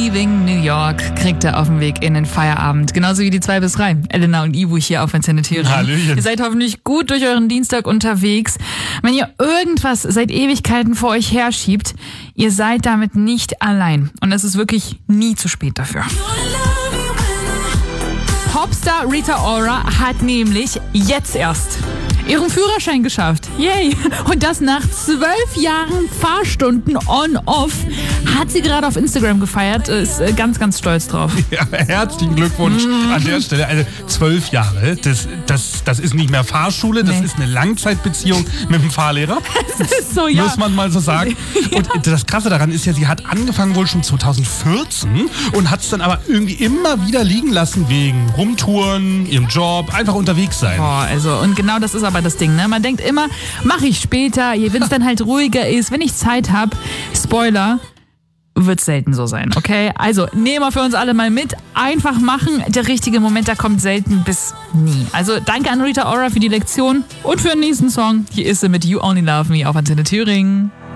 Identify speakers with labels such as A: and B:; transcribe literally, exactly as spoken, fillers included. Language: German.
A: Leaving New York kriegt er auf dem Weg in den Feierabend. Genauso wie die zwei bis drei. Elena und Ivo hier auf Antenne Thüringen.
B: Hallöchen.
A: Ihr seid hoffentlich gut durch euren Dienstag unterwegs. Wenn ihr irgendwas seit Ewigkeiten vor euch herschiebt, ihr seid damit nicht allein. Und es ist wirklich nie zu spät dafür. Popstar Rita Ora hat nämlich jetzt erst ihren Führerschein geschafft. Yay! Und das nach zwölf Jahren Fahrstunden on-off hat sie gerade auf Instagram gefeiert. Ist ganz, ganz stolz drauf.
B: Ja, herzlichen Glückwunsch mm. an der Stelle. Also zwölf Jahre, das, das, das ist nicht mehr Fahrschule, das nee. ist eine Langzeitbeziehung mit dem Fahrlehrer.
A: Das ist so, ja.
B: Muss man mal so sagen. Ja. Und das Krasse daran ist ja, sie hat angefangen wohl schon zwanzig vierzehn und hat es dann aber irgendwie immer wieder liegen lassen wegen Rumtouren, ihrem Job, einfach unterwegs sein.
A: Boah, also und genau das ist aber das Ding, ne? Man denkt immer, mache ich später, wenn es dann halt ruhiger ist, wenn ich Zeit habe. Spoiler, wird selten so sein, okay? Also nehmen wir für uns alle mal mit, einfach machen. Der richtige Moment, der kommt selten bis nie. Also danke an Rita Ora für die Lektion und für den nächsten Song. Hier ist sie mit You Only Love Me auf Antenne Thüringen.